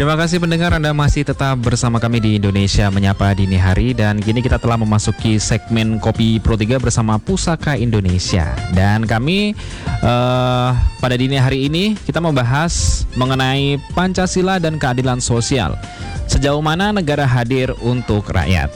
Terima kasih pendengar, Anda masih tetap bersama kami di Indonesia Menyapa Dini Hari. Dan kini kita telah memasuki segmen Kopi Pro 3 bersama Pusaka Indonesia. Dan kami pada dini hari ini kita membahas mengenai Pancasila dan keadilan sosial. Sejauh mana negara hadir untuk rakyat.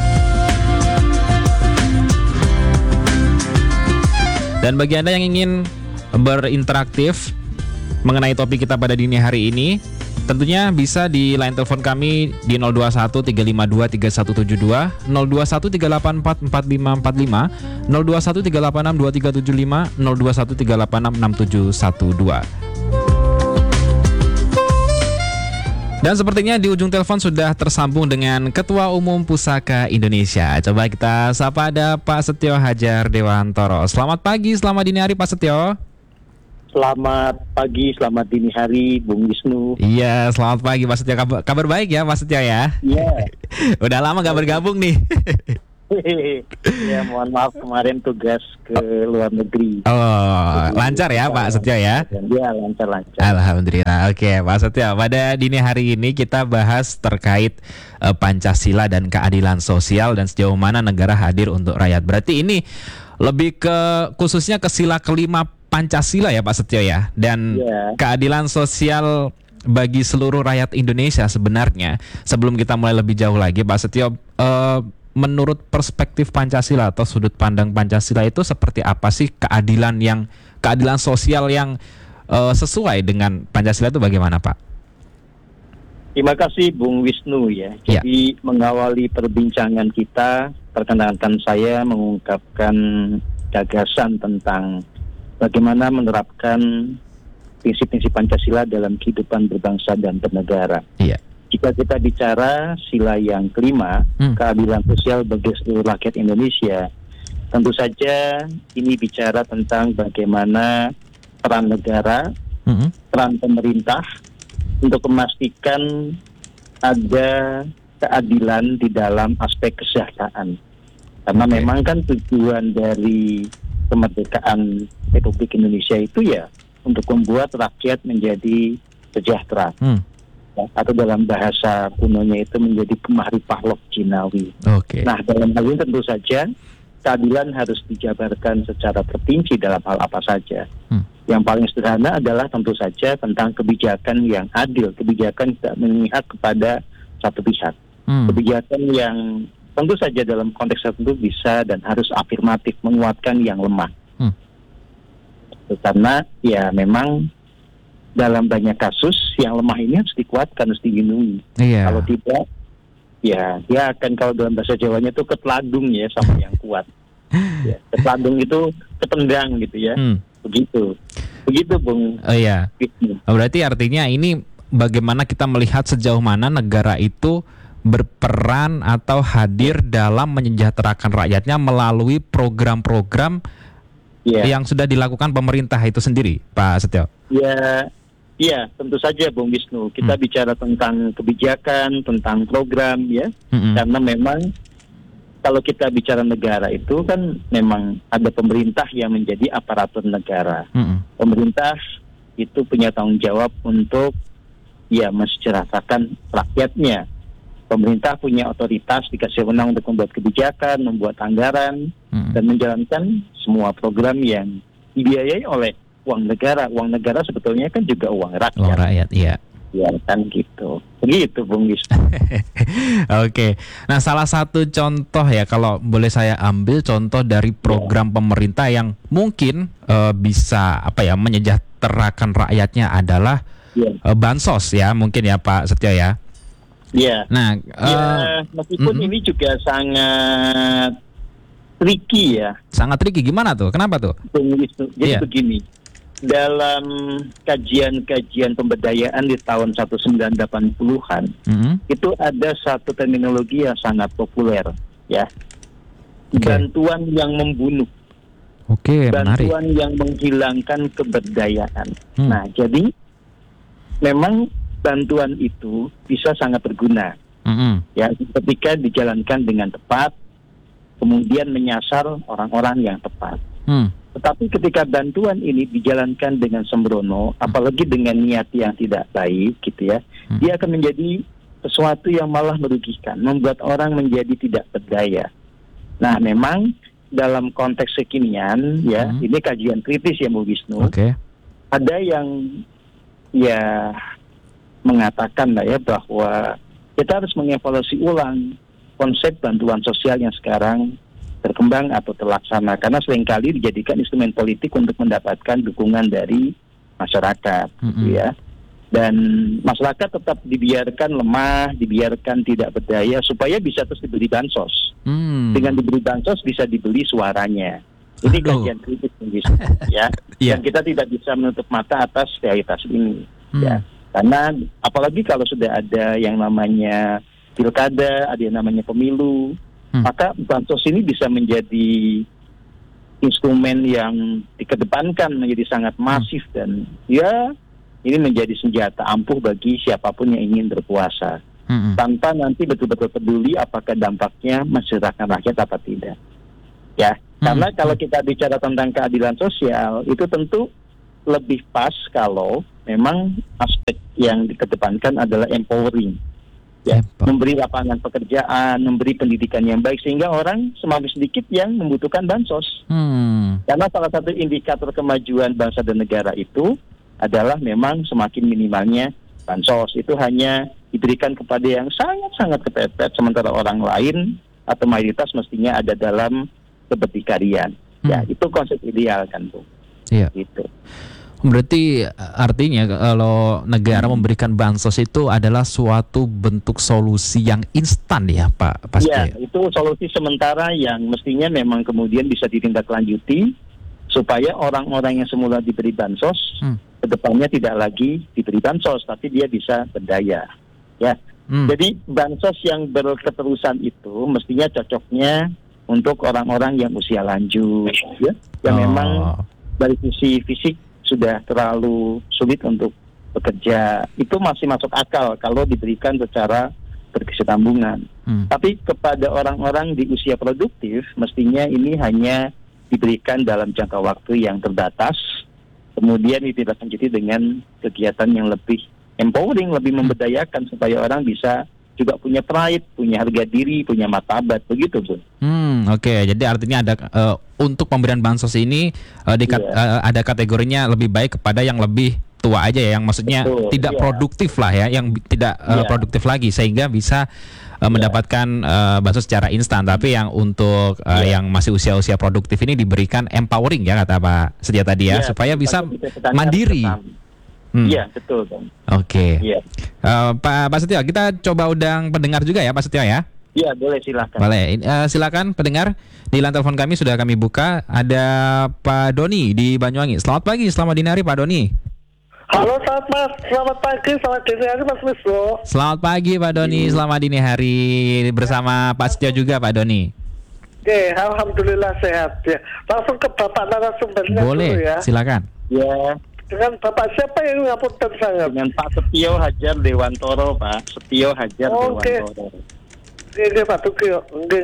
Dan bagi Anda yang ingin berinteraktif mengenai topik kita pada dini hari ini, tentunya bisa di line telepon kami di 021 352 3172, 021 384 4545, 021 386 2375, 021 386 6712. Dan sepertinya di ujung telepon sudah tersambung dengan Ketua Umum Pusaka Indonesia. Coba kita sapa, ada Pak Setio Hadjar Dewantoro. Selamat pagi, selamat dini hari Pak Setio. Selamat pagi, selamat dini hari, Bung Wisnu. Iya, selamat pagi Pak Setio. Kabar baik ya Pak Setio ya? Iya. Udah lama gak bergabung nih. Ya, mohon maaf kemarin tugas ke luar negeri. Oh, lancar ya Pak Setio ya? Iya, lancar. Alhamdulillah. Oke Pak Setio, pada dini hari ini kita bahas terkait Pancasila dan keadilan sosial dan sejauh mana negara hadir untuk rakyat. Berarti ini lebih ke khususnya ke sila kelima Pancasila ya Pak Setio ya, dan keadilan sosial bagi seluruh rakyat Indonesia sebenarnya. Sebelum kita mulai lebih jauh lagi Pak Setio, menurut perspektif Pancasila atau sudut pandang Pancasila itu seperti apa sih keadilan sosial yang sesuai dengan Pancasila itu bagaimana Pak? Terima kasih Bung Wisnu ya. Jadi mengawali perbincangan kita, perkenankan saya mengungkapkan gagasan tentang bagaimana menerapkan prinsip-prinsip Pancasila dalam kehidupan berbangsa dan bernegara. Iya. Jika kita bicara sila yang kelima, keadilan sosial bagi seluruh rakyat Indonesia, tentu saja ini bicara tentang bagaimana peran negara, peran pemerintah untuk memastikan ada keadilan di dalam aspek kesejahteraan. Karena memang kan tujuan dari kemerdekaan Republik Indonesia itu ya untuk membuat rakyat menjadi sejahtera. Atau dalam bahasa kunonya itu menjadi kemahrifah lok jinawi. Nah, dalam hal ini tentu saja keadilan harus dijabarkan secara terperinci dalam hal apa saja. Yang paling sederhana adalah tentu saja tentang kebijakan yang adil, kebijakan tidak memihak kepada satu pihak. Kebijakan yang tentu saja dalam konteks tertentu bisa dan harus afirmatif, menguatkan yang lemah. Karena ya memang dalam banyak kasus yang lemah ini harus dikuatkan, harus dilindungi. Kalau tidak, ya dia akan, kalau dalam bahasa Jawanya itu ketladung ya sama yang kuat. Ya, ketladung itu ketendang gitu ya. Begitu Bung. Berarti artinya ini bagaimana kita melihat sejauh mana negara itu berperan atau hadir dalam menyejahterakan rakyatnya melalui program-program yang sudah dilakukan pemerintah itu sendiri, Pak Setio. Ya, tentu saja Bung Wisnu. Kita bicara tentang kebijakan, tentang program ya. Karena memang kalau kita bicara negara itu kan memang ada pemerintah yang menjadi aparatur negara. Pemerintah itu punya tanggung jawab untuk mensejahterakan rakyatnya. Pemerintah punya otoritas, dikasih wewenang untuk membuat kebijakan, membuat anggaran, dan menjalankan semua program yang dibiayai oleh uang negara. Uang negara sebetulnya kan juga uang rakyat. Uang rakyat, iya. Ya kan gitu. Begitu Bung Wisnu. Oke. Nah, salah satu contoh ya, kalau boleh saya ambil contoh dari program pemerintah yang mungkin bisa menyejahterakan rakyatnya adalah bansos ya, mungkin ya Pak Setio ya. Nah, meskipun ini juga sangat tricky ya. Sangat tricky, gimana tuh? Kenapa tuh? Jadi begini, dalam kajian-kajian pemberdayaan di tahun 1980-an, itu ada satu terminologi yang sangat populer, ya. Bantuan yang membunuh. Bantuan yang menghilangkan keberdayaan. Nah, jadi memang bantuan itu bisa sangat berguna, ya, ketika dijalankan dengan tepat, kemudian menyasar orang-orang yang tepat. Tetapi ketika bantuan ini dijalankan dengan sembrono, apalagi dengan niat yang tidak baik gitu ya, dia akan menjadi sesuatu yang malah merugikan, membuat orang menjadi tidak berdaya. Nah, memang dalam konteks kekinian ya, ini kajian kritis ya Bu Wisnu. Ada yang ya mengatakan lah ya bahwa kita harus mengevaluasi ulang konsep bantuan sosial yang sekarang berkembang atau terlaksana, karena seringkali dijadikan instrumen politik untuk mendapatkan dukungan dari masyarakat, gitu ya. Dan masyarakat tetap dibiarkan lemah, dibiarkan tidak berdaya supaya bisa terus diberi bansos. Dengan diberi bansos bisa dibeli suaranya. Ini kajian kritis ya. Dan kita tidak bisa menutup mata atas realitas ini, ya. Karena apalagi kalau sudah ada yang namanya pilkada, ada yang namanya pemilu, maka bansos ini bisa menjadi instrumen yang dikedepankan menjadi sangat masif dan ya ini menjadi senjata ampuh bagi siapapun yang ingin berkuasa tanpa nanti betul-betul peduli apakah dampaknya masyarakat rakyat apa tidak. Ya, karena kalau kita bicara tentang keadilan sosial itu tentu lebih pas kalau memang aspek yang dikedepankan adalah empowering. Ya, memberi lapangan pekerjaan, memberi pendidikan yang baik sehingga orang semakin sedikit yang membutuhkan bansos. Karena salah satu indikator kemajuan bangsa dan negara itu adalah memang semakin minimalnya bansos. Itu hanya diberikan kepada yang sangat-sangat kepepet, sementara orang lain atau mayoritas mestinya ada dalam keberdikarian. Ya, itu konsep ideal kan Bu. Iya. Gitu. Berarti artinya kalau negara memberikan bansos itu adalah suatu bentuk solusi yang instan ya Pak Pasti? Ya, itu solusi sementara yang mestinya memang kemudian bisa ditindaklanjuti supaya orang-orang yang semula diberi bansos kedepannya tidak lagi diberi bansos tapi dia bisa berdaya. Ya, jadi bansos yang berketerusan itu mestinya cocoknya untuk orang-orang yang usia lanjut, ya, yang memang dari sisi fisik sudah terlalu sulit untuk bekerja. Itu masih masuk akal kalau diberikan secara berkesinambungan. Tapi kepada orang-orang di usia produktif, mestinya ini hanya diberikan dalam jangka waktu yang terbatas. Kemudian ditindaklanjuti dengan kegiatan yang lebih empowering, lebih memberdayakan supaya orang bisa juga punya pride, punya harga diri, punya martabat, begitu Bu. Oke. Jadi artinya ada untuk pemberian bansos ini ada kategorinya lebih baik kepada yang lebih tua aja ya, yang maksudnya tidak produktif lah ya, yang tidak produktif lagi sehingga bisa mendapatkan bansos secara instan. Tapi yang untuk yang masih usia-usia produktif ini diberikan empowering ya kata Pak Setia tadi ya, supaya bisa mandiri. Iya, betul Bang. Oke. Pak Setio, kita coba undang pendengar juga ya Pak Setio ya. Iya, boleh silakan. Boleh. Silakan pendengar, di line telepon kami sudah kami buka. Ada Pak Doni di Banyuwangi. Selamat pagi, selamat dini hari Pak Doni. Halo, selamat pagi, selamat dini hari Mas Wisnu. Selamat pagi Pak Doni, selamat dini hari bersama Pak Setio juga Pak Doni. Oke, alhamdulillah sehat ya. Langsung ke Bapak narasumbernya boleh, dulu ya. Silakan. Ya. Dengan Bapak siapa yang ngapunten saya? Dengan Pak Setio Hadjar Dewantoro, Pak. Setio Hadjar Dewantoro. Oke, Pak Tukio.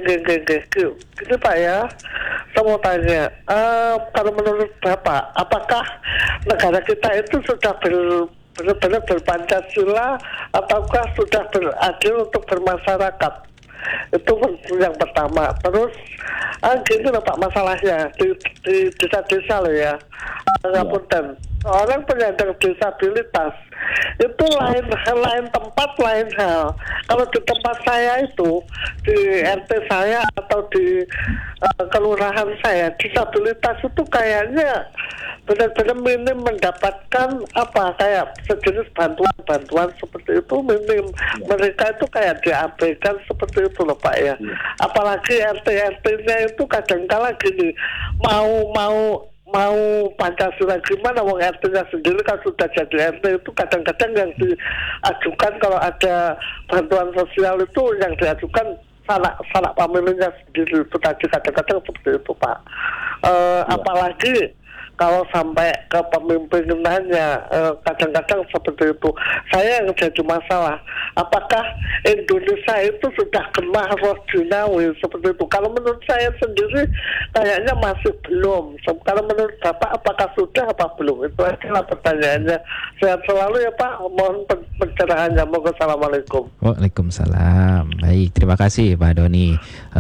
Gitu Pak ya. Saya mau tanya, kalau menurut Bapak, apakah negara kita itu sudah benar-benar berpancasila ataukah sudah beradil untuk bermasyarakat? Itu yang pertama. Terus gini loh Pak masalahnya di desa-desa loh ya. Ngapunten. Orang penyandang disabilitas itu lain tempat lain hal. Kalau di tempat saya itu di RT saya atau di kelurahan saya, disabilitas itu kayaknya benar-benar minim mendapatkan kayak sejenis bantuan seperti itu minim. Mereka itu kayak diabaikan seperti itu loh Pak ya. Apalagi RT-RT-nya itu kadang-kala gini mau Pancasila gimana wong RT-nya sendiri kan sudah jadi RT itu kadang-kadang yang diajukan kalau ada bantuan sosial itu yang diajukan sanak pemilihnya sendiri itu tadi kadang-kadang seperti itu Pak. Apalagi kalau sampai ke pemimpinannya kadang-kadang seperti itu. Saya yang jadi masalah, apakah Indonesia itu sudah kena roh jinawi seperti itu? Kalau menurut saya sendiri kayaknya masih belum. Kalau menurut Bapak apakah sudah apa belum? Itu adalah pertanyaannya. Sehat selalu ya Pak, mohon pencerahannya. Mohon assalamualaikum. Waalaikumsalam. Baik, terima kasih Pak Doni.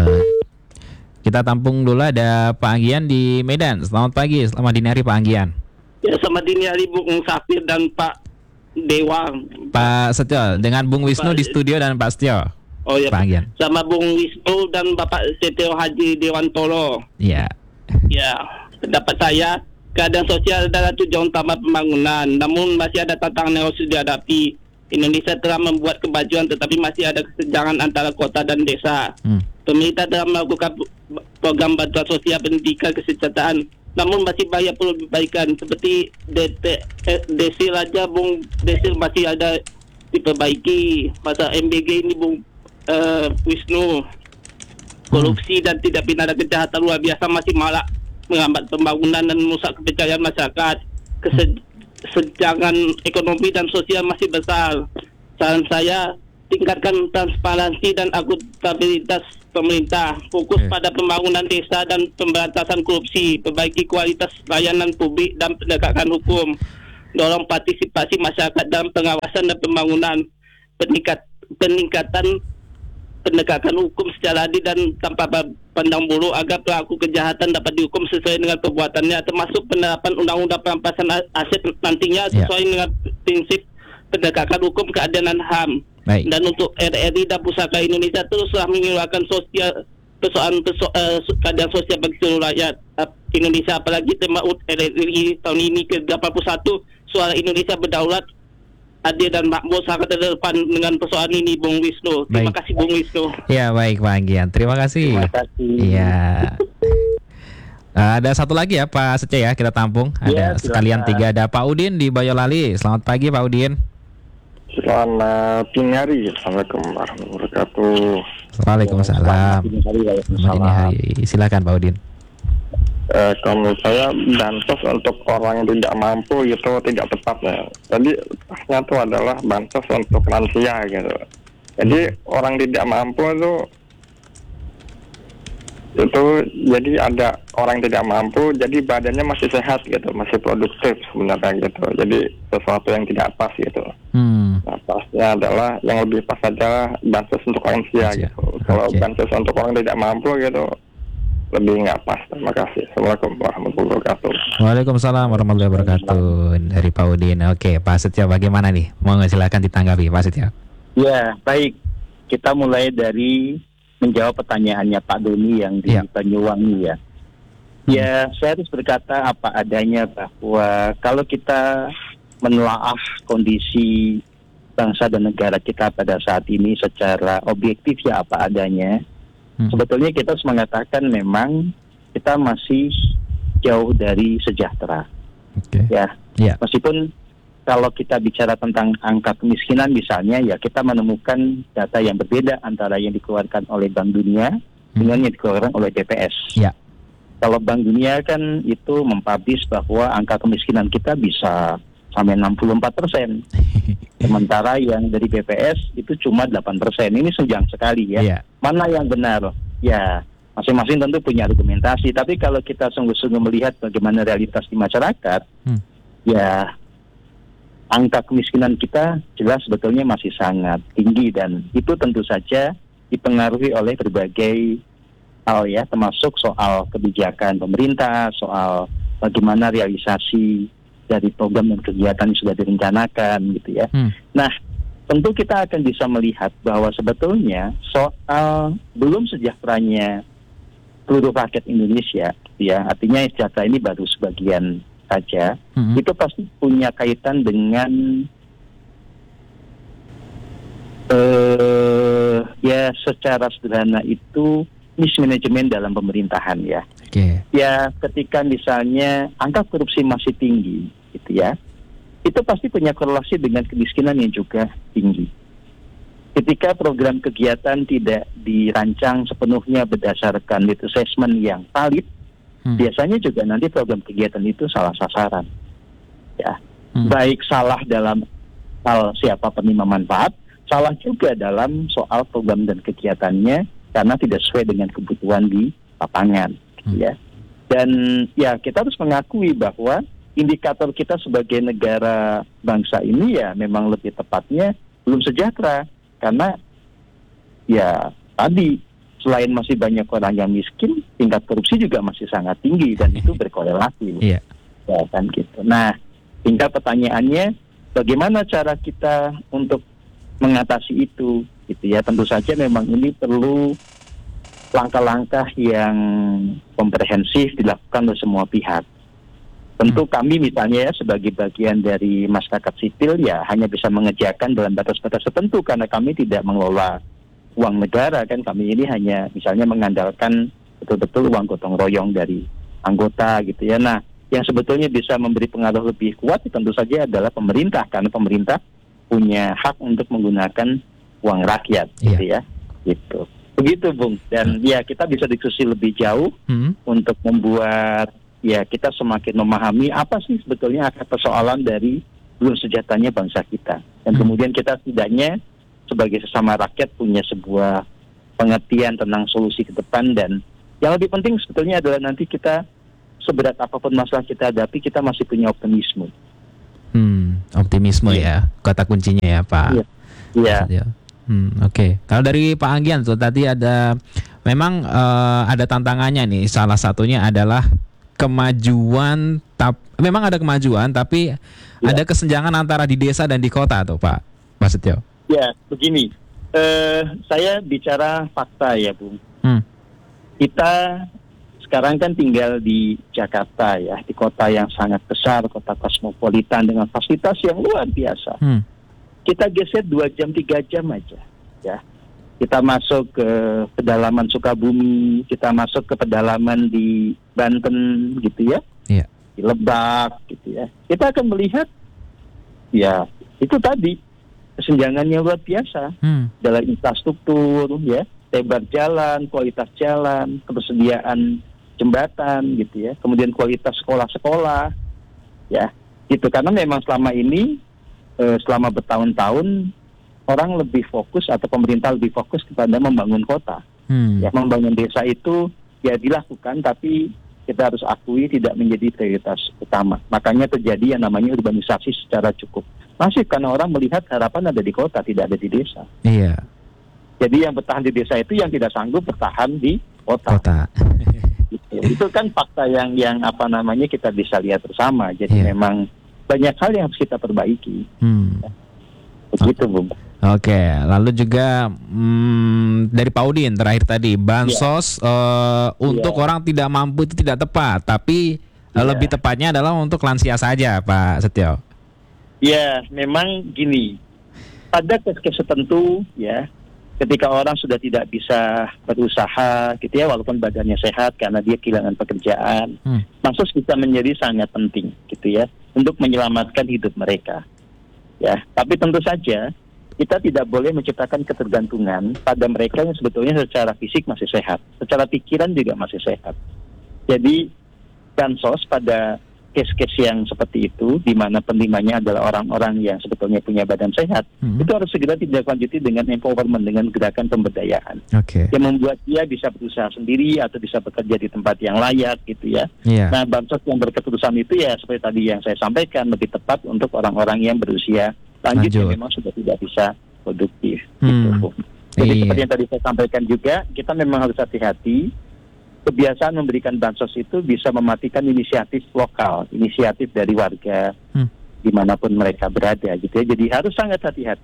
Kita tampung dulu, ada Pak Anggian di Medan. Selamat pagi, selamat dini hari Pak Anggian. Ya, selamat dini hari Bung Safir dan Pak Dewang. Pak Setio, dengan Bung Wisnu di studio dan Pak Setio. Oh ya, Pak Anggian. sama Bung Wisnu dan Bapak Setio Haji Dewantoro. Iya. Ya, pendapat saya, keadaan sosial adalah tujuan utama pembangunan. Namun masih ada tantangan yang harus dihadapi. Indonesia telah membuat kemajuan tetapi masih ada kesenjangan antara kota dan desa. Pemerintah telah melakukan program bantuan sosial, pendidikan, kesejahteraan, namun masih banyak perlu diperbaikan. Seperti desil aja Bung, desil masih ada diperbaiki. Masa MBG ini Bung Wisnu, korupsi dan tidak pidana kejahatan luar biasa masih malah menghambat pembangunan dan merusak kepercayaan masyarakat. Kesenjangan ekonomi dan sosial masih besar. Saran saya, tingkatkan transparansi dan akuntabilitas pemerintah, fokus pada pembangunan desa dan pemberantasan korupsi, perbaiki kualitas layanan publik dan penegakan hukum, dorong partisipasi masyarakat dalam pengawasan dan pembangunan, peningkatan penegakan hukum secara adil dan tanpa pandang bulu agar pelaku kejahatan dapat dihukum sesuai dengan perbuatannya, termasuk penerapan undang-undang perampasan aset nantinya sesuai dengan prinsip penegakan hukum keadilan HAM. Baik. Dan untuk RRI dan Pusaka Indonesia teruslah mengeluarkan persoalan keadaan sosial bagi seluruh rakyat Indonesia, apalagi tema RRI tahun ini ke-81, suara Indonesia berdaulat, adil dan makmur, sangat terdepan dengan persoalan ini Bung Wisnu. Terima kasih Bung Wisnu. Ya, baik Pak Anggian, terima kasih. Terima kasih. Iya. Ada satu lagi ya Pak Seceh ya, kita tampung. Ada sekalian 3, ada Pak Udin di Boyolali. Selamat pagi Pak Udin. Selamat dini hari. Assalamualaikum warahmatullahi wabarakatuh. Waalaikumsalam. Selamat dini hari. Silakan Pak Udin. Kalau menurut saya bansos untuk orang yang tidak mampu itu tidak tepat ya. Jadi pasnya itu adalah bansos untuk lansia gitu. Jadi orang tidak mampu itu jadi ada orang yang tidak mampu, jadi badannya masih sehat gitu, masih produktif sebenarnya gitu. Jadi sesuatu yang tidak pas gitu. Nah, pasnya adalah yang lebih pas adalah bansos untuk lansia gitu. Kalau bansos untuk orang tidak mampu gitu lebih nggak pas. Terima kasih. Assalamualaikum warahmatullahi wabarakatuh. Waalaikumsalam warahmatullahi wabarakatuh. Dari Pak Udin. Oke, Pak Setio bagaimana nih? Mau silakan ditanggapi Pak Setio. Ya, baik. Kita mulai dari menjawab pertanyaannya Pak Doni yang di Banyuwangi ya. Ya, saya harus berkata apa adanya bahwa kalau kita menelaah kondisi bangsa dan negara kita pada saat ini secara objektif ya apa adanya, sebetulnya kita harus mengatakan memang kita masih jauh dari sejahtera. Meskipun kalau kita bicara tentang angka kemiskinan misalnya, ya kita menemukan data yang berbeda antara yang dikeluarkan oleh Bank Dunia dengan yang dikeluarkan oleh BPS. Kalau Bank Dunia kan itu mempublish bahwa angka kemiskinan kita bisa sampai 64%. Sementara yang dari BPS itu cuma 8%. Ini senjang sekali ya. Mana yang benar? Ya, masing-masing tentu punya argumentasi. Tapi kalau kita sungguh-sungguh melihat bagaimana realitas di masyarakat, ya angka kemiskinan kita jelas sebetulnya masih sangat tinggi dan itu tentu saja dipengaruhi oleh berbagai hal ya, termasuk soal kebijakan pemerintah, soal bagaimana realisasi dari program dan kegiatan yang sudah direncanakan gitu ya. Nah, tentu kita akan bisa melihat bahwa sebetulnya soal belum sejahteranya seluruh rakyat Indonesia ya, artinya sejahtera ini baru sebagian saja, itu pasti punya kaitan dengan ya secara sederhana itu mismanagement dalam pemerintahan ya. Ya ketika misalnya angka korupsi masih tinggi gitu ya, itu pasti punya korelasi dengan kemiskinan yang juga tinggi. Ketika program kegiatan tidak dirancang sepenuhnya berdasarkan needs assessment yang valid, biasanya juga nanti program kegiatan itu salah sasaran. Ya, baik salah dalam hal siapa penerima manfaat, salah juga dalam soal program dan kegiatannya karena tidak sesuai dengan kebutuhan di lapangan, ya. Dan ya kita harus mengakui bahwa indikator kita sebagai negara bangsa ini ya memang lebih tepatnya belum sejahtera karena ya tadi selain masih banyak orang yang miskin, tingkat korupsi juga masih sangat tinggi dan itu berkorelasi, ya kan gitu. Nah, tinggal pertanyaannya bagaimana cara kita untuk mengatasi itu, gitu ya. Tentu saja memang ini perlu langkah-langkah yang komprehensif dilakukan oleh semua pihak. Tentu kami misalnya ya sebagai bagian dari masyarakat sipil ya hanya bisa mengerjakan dalam batas-batas tertentu karena kami tidak mengelola uang negara kan, kami ini hanya misalnya mengandalkan betul-betul uang gotong royong dari anggota gitu ya. Nah, yang sebetulnya bisa memberi pengaruh lebih kuat tentu saja adalah pemerintah karena pemerintah punya hak untuk menggunakan uang rakyat gitu ya. Gitu. Begitu Bung. Dan ya kita bisa diskusi lebih jauh untuk membuat ya kita semakin memahami apa sih sebetulnya akar persoalan dari belum sejahteranya bangsa kita. Dan kemudian kita setidaknya sebagai sesama rakyat punya sebuah pengertian tentang solusi ke depan dan yang lebih penting sebetulnya adalah nanti kita seberat apapun masalah kita hadapi kita masih punya optimisme. Optimisme ya kata kuncinya ya Pak. Iya. Oke. Kalau dari Pak Anggian tuh tadi ada memang ada tantangannya nih. Salah satunya adalah kemajuan. Memang ada kemajuan tapi ada kesenjangan antara di desa dan di kota tuh Pak Setio. Ya, begini. Saya bicara fakta ya, Bung. Kita sekarang kan tinggal di Jakarta ya, di kota yang sangat besar, kota kosmopolitan dengan fasilitas yang luar biasa. Kita geser 2 jam, 3 jam aja. Ya, kita masuk ke pedalaman Sukabumi, kita masuk ke pedalaman di Banten, gitu ya, di Lebak, gitu ya. Kita akan melihat, ya itu tadi kesenjangannya luar biasa dalam infrastruktur, ya, lebar jalan, kualitas jalan, ketersediaan jembatan, gitu ya, kemudian kualitas sekolah-sekolah, ya, gitu. Karena memang selama ini, selama bertahun-tahun orang lebih fokus atau pemerintah lebih fokus kepada membangun kota, ya, membangun desa itu ya dilakukan, tapi kita harus akui tidak menjadi prioritas utama. Makanya terjadi yang namanya urbanisasi secara cukup masif karena orang melihat harapan ada di kota, tidak ada di desa. Iya. Jadi yang bertahan di desa itu yang tidak sanggup bertahan di kota. Itu kan fakta yang apa namanya kita bisa lihat bersama. Jadi memang banyak hal yang harus kita perbaiki. Begitu, Bung. Oke, lalu juga dari Pak Udin terakhir tadi bansos untuk orang tidak mampu itu tidak tepat, tapi lebih tepatnya adalah untuk lansia saja, Pak Setio. Ya, memang gini. Pada kes-kes tertentu, ya, ketika orang sudah tidak bisa berusaha, gitu ya, walaupun badannya sehat karena dia kehilangan pekerjaan, bansos bisa menjadi sangat penting, gitu ya, untuk menyelamatkan hidup mereka. Ya, tapi tentu saja kita tidak boleh menciptakan ketergantungan pada mereka yang sebetulnya secara fisik masih sehat, secara pikiran juga masih sehat. Jadi bansos pada kes-kes yang seperti itu, di mana penerimanya adalah orang-orang yang sebetulnya punya badan sehat, itu harus segera ditindaklanjuti dengan empowerment, dengan gerakan pemberdayaan, yang membuat dia bisa berusaha sendiri atau bisa bekerja di tempat yang layak, gitu ya. Nah, bansos yang berkeputusan itu ya seperti tadi yang saya sampaikan, lebih tepat untuk orang-orang yang berusia lanjut yang memang sudah tidak bisa produktif. Gitu. Jadi seperti yang tadi saya sampaikan juga, kita memang harus hati-hati. Kebiasaan memberikan bansos itu bisa mematikan inisiatif lokal, inisiatif dari warga dimanapun mereka berada, gitu ya. Jadi harus sangat hati-hati.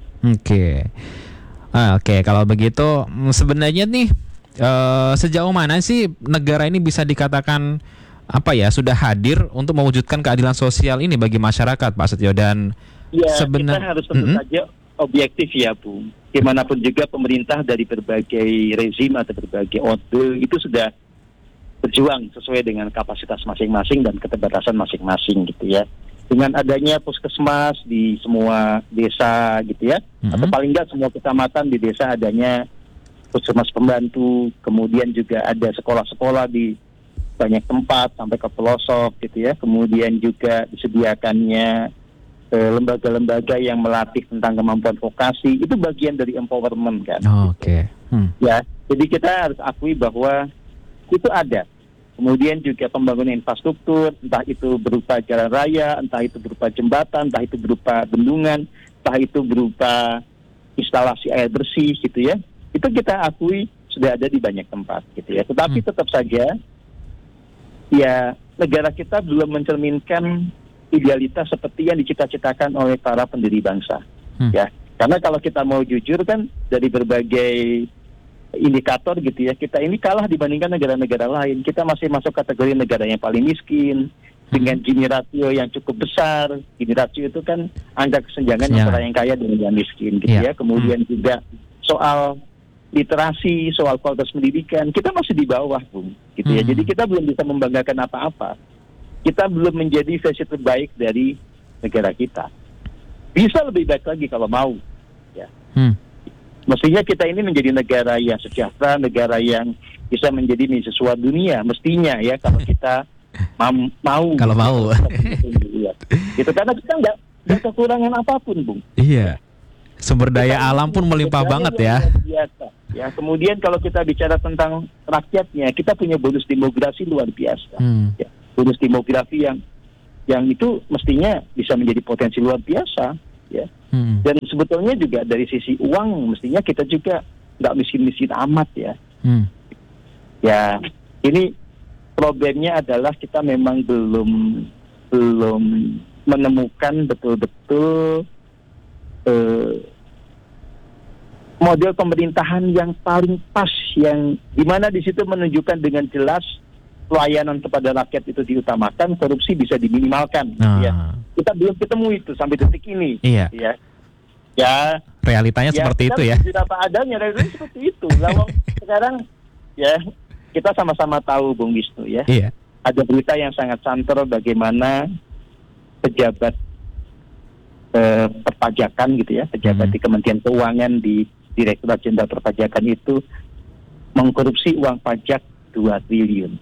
Oke, kalau begitu sebenarnya nih sejauh mana sih negara ini bisa dikatakan sudah hadir untuk mewujudkan keadilan sosial ini bagi masyarakat, Pak Setio? Dan kita harus tentu saja objektif ya, Bu. Bagaimanapun juga pemerintah dari berbagai rezim atau berbagai orde itu sudah berjuang sesuai dengan kapasitas masing-masing dan keterbatasan masing-masing, gitu ya. Dengan adanya puskesmas di semua desa, gitu ya, atau paling nggak semua kecamatan di desa adanya puskesmas pembantu, kemudian juga ada sekolah-sekolah di banyak tempat sampai ke pelosok gitu ya. Kemudian juga disediakannya lembaga-lembaga yang melatih tentang kemampuan vokasi, itu bagian dari empowerment kan. Oke. Ya, jadi kita harus akui bahwa itu ada. Kemudian juga pembangunan infrastruktur, entah itu berupa jalan raya, entah itu berupa jembatan, entah itu berupa bendungan, entah itu berupa instalasi air bersih gitu ya. Itu kita akui sudah ada di banyak tempat gitu ya. Tetapi tetap saja ya negara kita belum mencerminkan idealitas seperti yang dicita-citakan oleh para pendiri bangsa. Ya. Karena kalau kita mau jujur kan dari berbagai indikator gitu ya, kita ini kalah dibandingkan negara-negara lain. Kita masih masuk kategori negara yang paling miskin dengan Gini ratio yang cukup besar. Gini ratio itu kan angka kesenjangan antara yang kaya dengan yang miskin gitu ya. Kemudian juga soal literasi, soal kualitas pendidikan, kita masih di bawah, Bung, gitu ya. Jadi kita belum bisa membanggakan apa-apa. Kita belum menjadi versi terbaik dari negara kita. Bisa lebih baik lagi kalau mau, ya. Mestinya kita ini menjadi negara yang sejahtera, negara yang bisa menjadi mahasiswa dunia, mestinya ya kalau kita mau. Kalau mau. Gitu, karena kita nggak kekurangan apapun, Bung. Iya. Sumber daya alam pun melimpah banget ya. Biasa. Ya, kemudian kalau kita bicara tentang rakyatnya, kita punya bonus demografi luar biasa. Ya, bonus demografi yang itu mestinya bisa menjadi potensi luar biasa, ya. Dan sebetulnya juga dari sisi uang mestinya kita juga nggak miskin-miskin amat ya. Ya, ini problemnya adalah kita memang belum menemukan betul-betul model pemerintahan yang paling pas, yang dimana di situ menunjukkan dengan jelas pelayanan kepada rakyat itu diutamakan, korupsi bisa diminimalkan. Ya. Kita belum ketemu itu sampai detik ini. Iya. Ya. Realitanya seperti itu ya. Tidak apa adanya, realitanya seperti itu. Lalu sekarang ya kita sama-sama tahu, Bung Wisnu ya. Iya. Ada berita yang sangat santer bagaimana pejabat perpajakan gitu ya, pejabat di Kementerian Keuangan, di Direktorat Jenderal Perpajakan itu mengkorupsi uang pajak 2 triliun.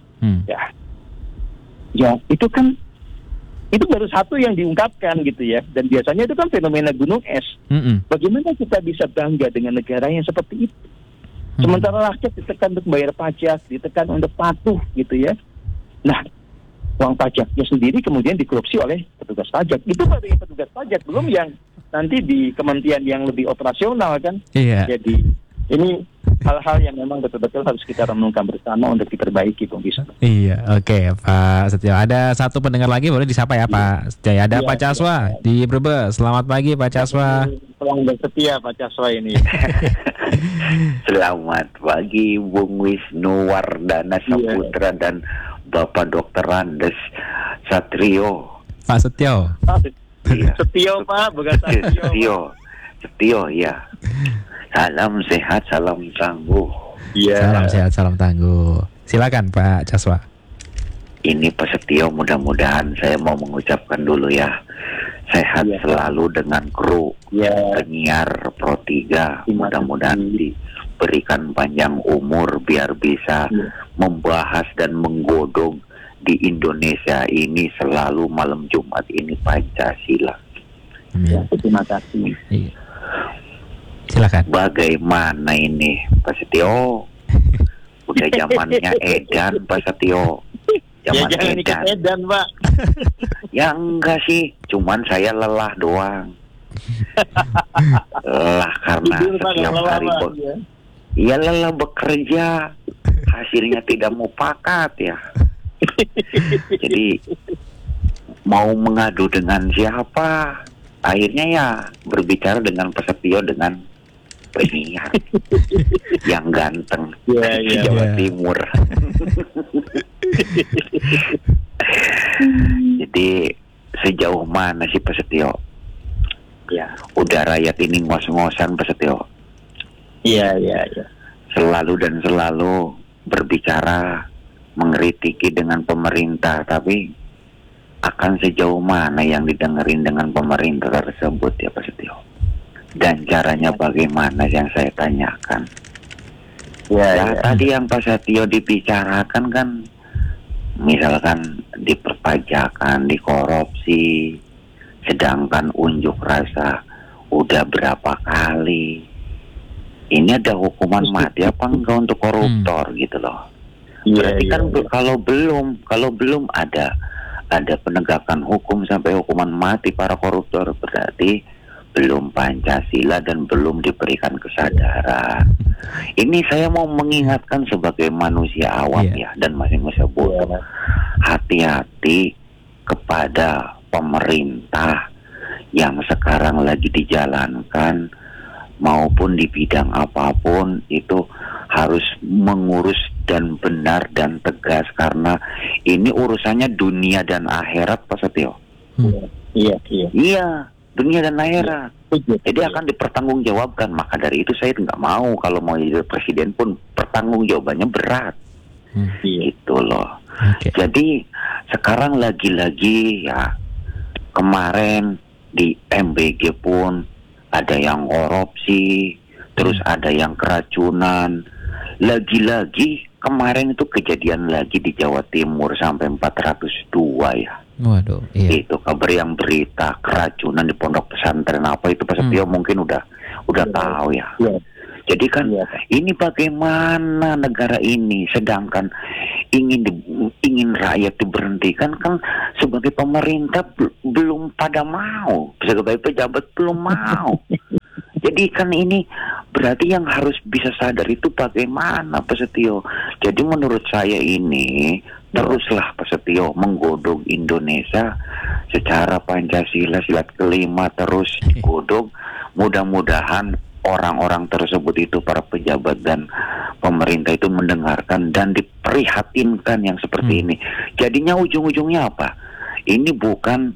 Ya, itu kan itu baru satu yang diungkapkan gitu ya. Dan biasanya itu kan fenomena gunung es. Bagaimana kita bisa bangga dengan negara yang seperti itu? Sementara rakyat ditekan untuk bayar pajak, ditekan untuk patuh gitu ya. Nah, uang pajaknya sendiri kemudian dikorupsi oleh petugas pajak. Itu baru yang petugas pajak, belum yang nanti di kementerian yang lebih operasional kan. Iya. Jadi ini hal-hal yang memang betul-betul harus kita renungkan bersama untuk diperbaiki, Bung Wisnu. Iya, oke, Pak Setio. Ada satu pendengar lagi, boleh disapa ya, Pak Setio. Ada Pak Caswa di Brebes. Selamat pagi, Pak Caswa. Pelanggan setia Pak Caswa ini. Selamat pagi, Bung Wisnu Wardana Saputra dan Bapak Dr. Andes Satrio. Pak Setio. Setio, Pak, bukan Satrio. Setio, ya. Salam sehat, salam tangguh. Iya. Salam sehat, salam tangguh. Silakan Pak Caswa. Ini Pak Setio, mudah-mudahan saya mau mengucapkan dulu ya. Sehat selalu dengan kru penyiar Pro 3. Mudah-mudahan diberikan panjang umur biar bisa membahas dan menggodong di Indonesia ini selalu malam Jumat ini Pancasila. Ya, terima kasih. Iya. Silakan. Bagaimana ini Pak Setio? Udah zamannya edan Pak Setio. Zaman ya jangan ikut edan, Pak. Ya enggak sih, cuman saya lelah doang. Lelah karena setiap hari iya lelah bekerja, hasilnya tidak mau pakat ya. Jadi mau mengadu dengan siapa? Akhirnya ya berbicara dengan Pak Setio, dengan penyiar yang ganteng Jawa Timur. Jadi sejauh mana sih Pak Setio? Ya, udah rakyat ini ngos-ngosan Pak Setio. Iya. Selalu dan selalu berbicara, mengkritiki dengan pemerintah, tapi akan sejauh mana yang didengerin dengan pemerintah tersebut ya Pak Setio? Dan caranya bagaimana yang saya tanyakan. Tadi yang Pak Setio dibicarakan kan Misalkan di perpajakan, di korupsi, sedangkan unjuk rasa udah berapa kali. Ini ada hukuman mati apa enggak untuk koruptor gitu loh. Berarti kan kalau belum ada penegakan hukum sampai hukuman mati para koruptor, berarti belum Pancasila dan belum diberikan kesadaran. Ini saya mau mengingatkan sebagai manusia awam ya, dan masih bodoh. Hati-hati kepada pemerintah yang sekarang lagi dijalankan maupun di bidang apapun, itu harus mengurus dan benar dan tegas, karena ini urusannya dunia dan akhirat, Pak Setio. Iya, dunia dan akhirat. Jadi akan dipertanggungjawabkan. Maka dari itu saya nggak mau kalau mau jadi presiden pun pertanggungjawabannya berat. Gitu loh. Jadi sekarang lagi-lagi ya, kemarin di MBG pun ada yang korupsi, terus ada yang keracunan. Lagi-lagi kemarin itu kejadian lagi di Jawa Timur sampai 402 ya. Waduh, iya. Itu kabar yang berita keracunan di pondok pesantren apa itu, Pak Setio mungkin udah tahu ya. Jadi kan ini bagaimana negara ini, sedangkan ingin rakyat diberhentikan, kan sebagai pemerintah belum pada mau, sebagai pejabat belum mau. Jadi kan ini berarti yang harus bisa sadar itu bagaimana, Pak Setio. Jadi menurut saya ini teruslah Pak Setio menggodok Indonesia secara Pancasila silat kelima, terus godok. Mudah-mudahan orang-orang tersebut itu, para pejabat dan pemerintah itu mendengarkan dan diprihatinkan yang seperti ini. Jadinya ujung-ujungnya apa? Ini bukan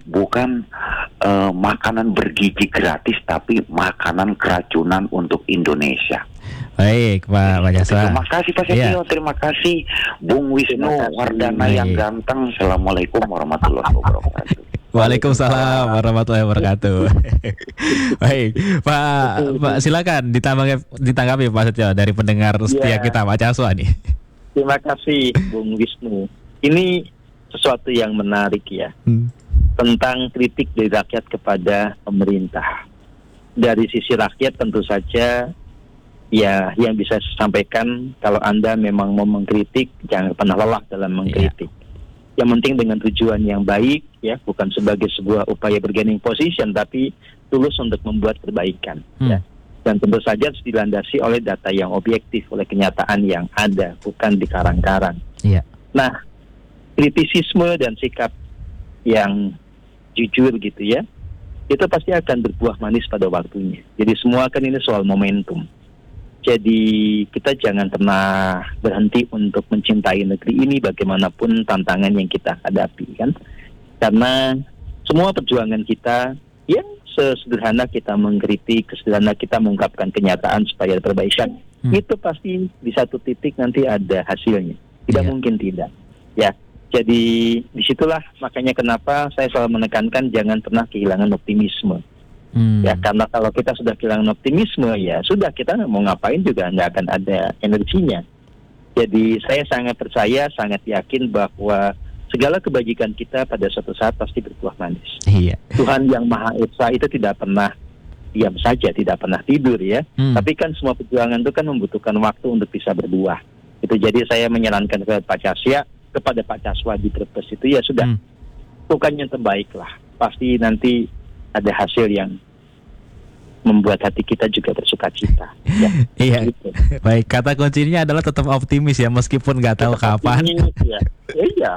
makanan bergizi gratis, tapi makanan keracunan untuk Indonesia. Baik, Pak Jaswa. Terima kasih Pak Setio, terima kasih Bung Wisnu Wardana yang ganteng. Assalamualaikum warahmatullahi wabarakatuh. Waalaikumsalam warahmatullahi wabarakatuh. Baik, Pak silakan ditanggapi Pak Setio dari pendengar setia kita, Pak Jaswa nih. Terima kasih Bung Wisnu. Ini sesuatu yang menarik ya, tentang kritik dari rakyat kepada pemerintah. Dari sisi rakyat tentu saja ya, yang bisa saya sampaikan, kalau Anda memang mau mengkritik, jangan pernah lelah dalam mengkritik. Yang penting dengan tujuan yang baik ya, bukan sebagai sebuah upaya bargaining position, tapi tulus untuk membuat perbaikan ya. Dan tentu saja harus dilandasi oleh data yang objektif, oleh kenyataan yang ada, bukan dikarang-karang. Nah, kritisisme dan sikap yang jujur gitu ya, itu pasti akan berbuah manis pada waktunya. Jadi semua kan ini soal momentum. Jadi kita jangan pernah berhenti untuk mencintai negeri ini bagaimanapun tantangan yang kita hadapi kan. Karena semua perjuangan kita, ya sesederhana kita mengkritik, sesederhana kita mengungkapkan kenyataan supaya ada perbaikan, itu pasti di satu titik nanti ada hasilnya. Tidak mungkin tidak. Ya. Jadi disitulah makanya kenapa saya selalu menekankan jangan pernah kehilangan optimisme. Ya, karena kalau kita sudah kehilangan optimisme, ya sudah, kita mau ngapain juga nggak akan ada energinya. Jadi saya sangat percaya, sangat yakin bahwa segala kebajikan kita pada suatu saat pasti berbuah manis. Tuhan yang Maha Esa itu tidak pernah diam saja, tidak pernah tidur ya. Tapi kan semua perjuangan itu kan membutuhkan waktu untuk bisa berbuah. Itu jadi saya menyarankan kepada Pak Jaswa di Brebes itu, ya sudah, lakukan yang terbaik lah. Pasti nanti ada hasil yang membuat hati kita juga bersuka cita. Ya, iya. Gitu. Baik, kata kuncinya adalah tetap optimis ya, meskipun nggak tahu kapan. Ya. Iya.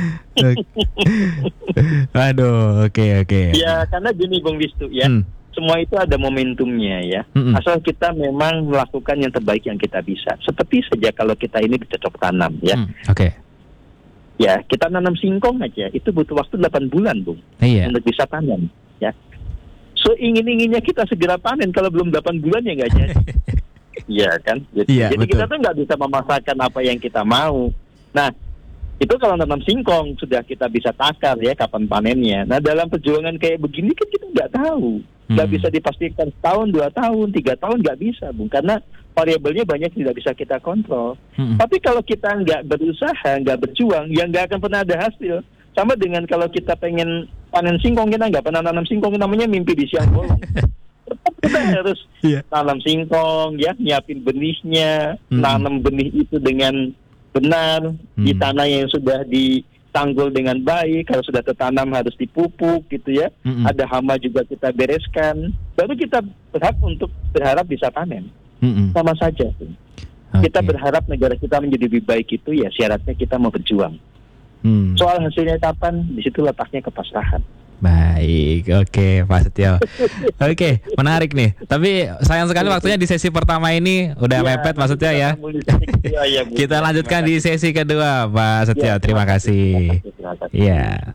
Aduh, oke. Ya, karena gini Bung Wisnu ya. Semua itu ada momentumnya ya. Asal kita memang melakukan yang terbaik yang kita bisa. Seperti saja kalau kita ini bercocok tanam ya. Ya, kita nanam singkong aja, itu butuh waktu 8 bulan, Bung, untuk bisa panen, ya. So, ingin-inginnya kita segera panen, kalau belum 8 bulan ya nggak jadi. Iya kan? Jadi kita tuh nggak bisa memaksakan apa yang kita mau. Nah, itu kalau nanam singkong, sudah kita bisa takar ya, kapan panennya. Nah, dalam perjuangan kayak begini kan kita nggak tahu. Nggak bisa dipastikan setahun, 2 tahun, 3 tahun, nggak bisa, Bung. Karena variabelnya banyak tidak bisa kita kontrol. Tapi kalau kita nggak berusaha, nggak berjuang, ya nggak akan pernah ada hasil. Sama dengan kalau kita pengen panen singkong, kita nggak pernah nanam singkong, namanya mimpi di siang bolong. Kita harus tanam singkong, ya, nyiapin benihnya, nanam benih itu dengan benar di tanah yang sudah ditanggul dengan baik. Kalau sudah tertanam harus dipupuk, gitu ya. Ada hama juga kita bereskan. Baru kita berharap bisa panen. Sama saja. Kita berharap negara kita menjadi lebih baik itu ya syaratnya kita mau berjuang. Soal hasilnya kapan, di situ letaknya kepasrahan. Baik, oke Pak Setio. Oke, menarik nih. Tapi sayang sekali waktunya di sesi pertama ini udah mepet Pak Setio ya. Kita lanjutkan di sesi kedua Pak Setio. Terima kasih. Iya.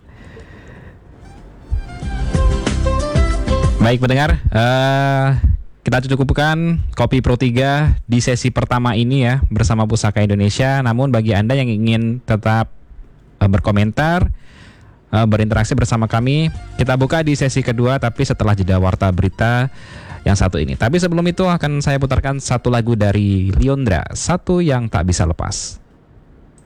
Baik pendengar, kita cukupkan Kopi Pro 3 di sesi pertama ini ya bersama Pusaka Indonesia. Namun bagi Anda yang ingin tetap berkomentar, berinteraksi bersama kami, kita buka di sesi kedua tapi setelah jeda warta berita yang satu ini. Tapi sebelum itu akan saya putarkan satu lagu dari Lyondra, Satu Yang Tak Bisa Lepas.